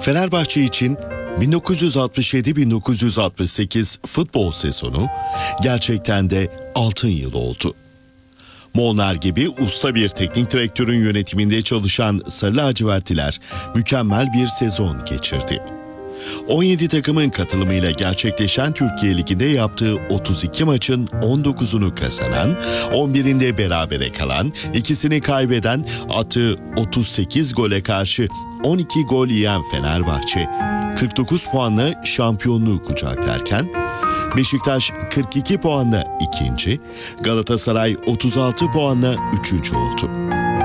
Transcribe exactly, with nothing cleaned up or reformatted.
Fenerbahçe için bin dokuz yüz altmış yedi bin dokuz yüz altmış sekiz futbol sezonu gerçekten de altın yıl oldu. Molnar gibi usta bir teknik direktörün yönetiminde çalışan Sarı Lacivertliler mükemmel bir sezon geçirdi. on yedi takımın katılımıyla gerçekleşen Türkiye Ligi'nde yaptığı otuz iki maçın on dokuzunu kazanan, on birinde berabere kalan, ikisini kaybeden, attığı otuz sekiz gole karşı on iki gol yiyen Fenerbahçe, kırk dokuz puanla şampiyonluğu kucaklarken, Beşiktaş kırk iki puanla ikinci, Galatasaray otuz altı puanla üçüncü oldu.